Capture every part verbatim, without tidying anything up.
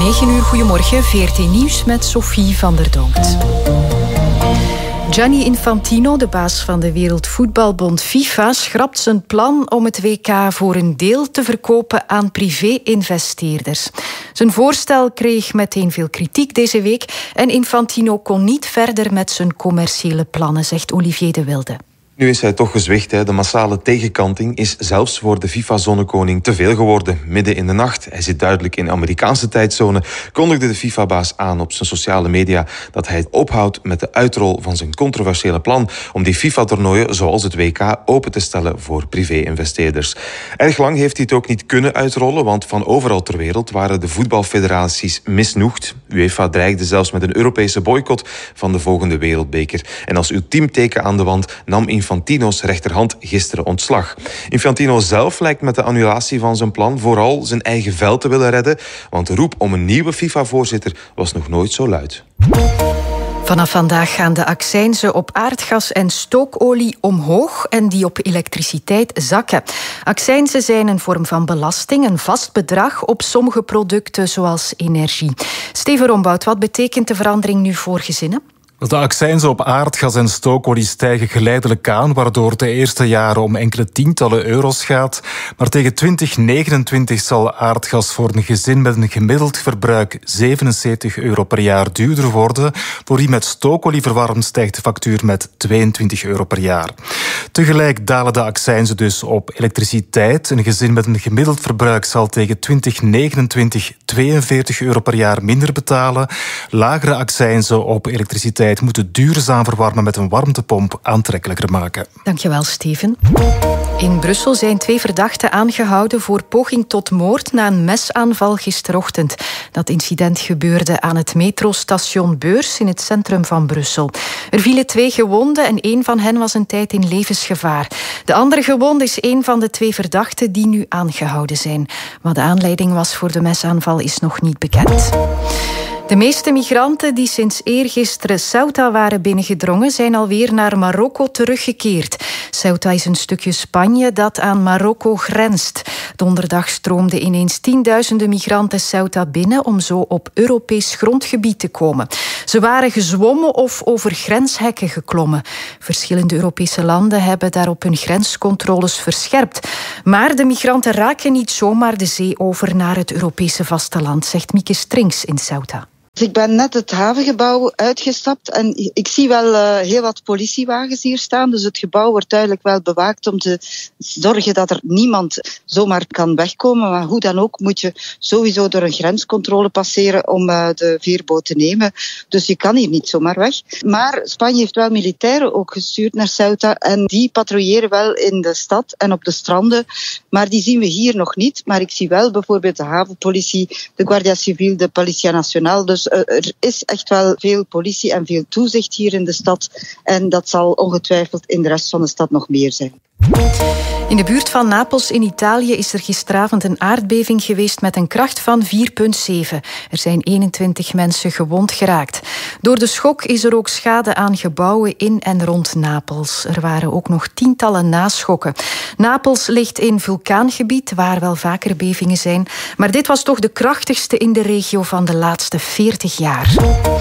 negen uur, goedemorgen, V R T Nieuws met Sophie van der Donkt. Gianni Infantino, de baas van de Wereldvoetbalbond FIFA, schrapt zijn plan om het W K voor een deel te verkopen aan privé-investeerders. Zijn voorstel kreeg meteen veel kritiek deze week en Infantino kon niet verder met zijn commerciële plannen, zegt Olivier de Wilde. Nu is hij toch gezwicht. Hè. De massale tegenkanting is zelfs voor de FIFA-zonnekoning te veel geworden. Midden in de nacht, hij zit duidelijk in de Amerikaanse tijdzone, kondigde de FIFA-baas aan op zijn sociale media dat hij ophoudt met de uitrol van zijn controversiële plan om die FIFA-toernooien zoals het W K open te stellen voor privé-investeerders. Erg lang heeft hij het ook niet kunnen uitrollen, want van overal ter wereld waren de voetbalfederaties misnoegd. UEFA dreigde zelfs met een Europese boycott van de volgende wereldbeker. En als ultiem teken aan de wand nam Infantino's rechterhand gisteren ontslag. Infantino zelf lijkt met de annulatie van zijn plan vooral zijn eigen vel te willen redden, want de roep om een nieuwe FIFA-voorzitter was nog nooit zo luid. Vanaf vandaag gaan de accijnzen op aardgas en stookolie omhoog en die op elektriciteit zakken. Accijnzen zijn een vorm van belasting, een vast bedrag op sommige producten zoals energie. Steven Rombout, wat betekent de verandering nu voor gezinnen? De accijnzen op aardgas en stookolie stijgen geleidelijk aan, waardoor de eerste jaren om enkele tientallen euro's gaat. Maar tegen twintig negenentwintig zal aardgas voor een gezin met een gemiddeld verbruik zevenenzeventig euro per jaar duurder worden. Voor wie met stookolie verwarmt stijgt de factuur met tweeëntwintig euro per jaar. Tegelijk dalen de accijnzen dus op elektriciteit. Een gezin met een gemiddeld verbruik zal tegen twintig negenentwintig tweeënveertig euro per jaar minder betalen. Lagere accijnzen op elektriciteit moeten duurzaam verwarmen met een warmtepomp aantrekkelijker maken. Dankjewel, Steven. In Brussel zijn twee verdachten aangehouden voor poging tot moord na een mesaanval gisterochtend. Dat incident gebeurde aan het metrostation Beurs in het centrum van Brussel. Er vielen twee gewonden en één van hen was een tijd in levensgevaar. De andere gewonde is één van de twee verdachten die nu aangehouden zijn. Wat de aanleiding was voor de mesaanval is nog niet bekend. De meeste migranten die sinds eergisteren Ceuta waren binnengedrongen zijn alweer naar Marokko teruggekeerd. Ceuta is een stukje Spanje dat aan Marokko grenst. Donderdag stroomden ineens tienduizenden migranten Ceuta binnen om zo op Europees grondgebied te komen. Ze waren gezwommen of over grenshekken geklommen. Verschillende Europese landen hebben daarop hun grenscontroles verscherpt. Maar de migranten raken niet zomaar de zee over naar het Europese vasteland, zegt Mieke Strings in Ceuta. Ik ben net het havengebouw uitgestapt en ik zie wel uh, heel wat politiewagens hier staan. Dus het gebouw wordt duidelijk wel bewaakt om te zorgen dat er niemand zomaar kan wegkomen. Maar hoe dan ook moet je sowieso door een grenscontrole passeren om uh, de veerboot te nemen. Dus je kan hier niet zomaar weg. Maar Spanje heeft wel militairen ook gestuurd naar Ceuta en die patrouilleren wel in de stad en op de stranden. Maar die zien we hier nog niet. Maar ik zie wel bijvoorbeeld de havenpolitie, de Guardia Civil, de Policia Nacional. Dus er is echt wel veel politie en veel toezicht hier in de stad. En dat zal ongetwijfeld in de rest van de stad nog meer zijn. In de buurt van Napels in Italië is er gisteravond een aardbeving geweest met een kracht van vier komma zeven. Er zijn eenentwintig mensen gewond geraakt. Door de schok is er ook schade aan gebouwen in en rond Napels. Er waren ook nog tientallen naschokken. Napels ligt in vulkaangebied, waar wel vaker bevingen zijn. Maar dit was toch de krachtigste in de regio van de laatste veertig jaar.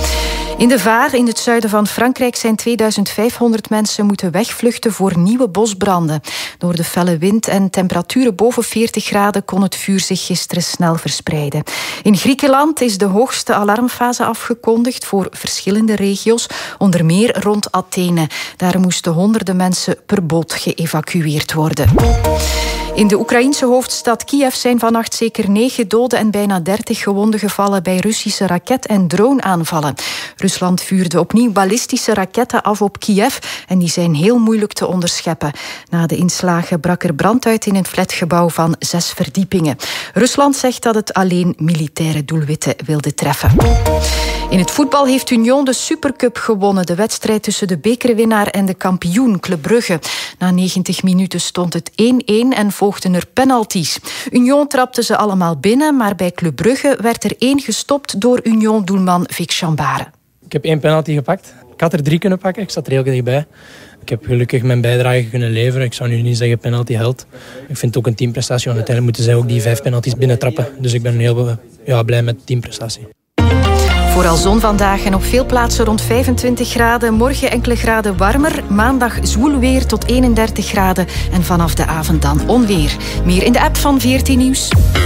In de Vaar, in het zuiden van Frankrijk, zijn tweeduizend vijfhonderd mensen moeten wegvluchten voor nieuwe bosbranden. Door de felle wind en temperaturen boven veertig graden kon het vuur zich gisteren snel verspreiden. In Griekenland is de hoogste alarmfase afgekondigd voor verschillende regio's, onder meer rond Athene. Daar moesten honderden mensen per boot geëvacueerd worden. In de Oekraïense hoofdstad Kiev zijn vannacht zeker negen doden en bijna dertig gewonden gevallen bij Russische raket- en droneaanvallen. Rusland vuurde opnieuw ballistische raketten af op Kiev en die zijn heel moeilijk te onderscheppen. Na de inslagen brak er brand uit in een flatgebouw van zes verdiepingen. Rusland zegt dat het alleen militaire doelwitten wilde treffen. In het voetbal heeft Union de Supercup gewonnen. De wedstrijd tussen de bekerwinnaar en de kampioen Club Brugge. Na negentig minuten stond het één-één en volgden er penalties. Union trapte ze allemaal binnen, maar bij Club Brugge werd er één gestopt door Union-doelman Vic Chambare. Ik heb één penalty gepakt. Ik had er drie kunnen pakken, ik zat er heel dichtbij. Ik heb gelukkig mijn bijdrage kunnen leveren. Ik zou nu niet zeggen penalty held. Ik vind het ook een teamprestatie. Uiteindelijk moeten zij ook die vijf penalties binnentrappen. Dus ik ben heel, ja, blij met de teamprestatie. Vooral zon vandaag en op veel plaatsen rond vijfentwintig graden. Morgen enkele graden warmer. Maandag zwoel weer tot eenendertig graden. En vanaf de avond dan onweer. Meer in de app van veertien Nieuws.